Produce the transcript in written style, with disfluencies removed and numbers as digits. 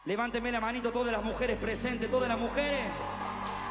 Levánteme la manito todas las mujeres presentes, todas las mujeres.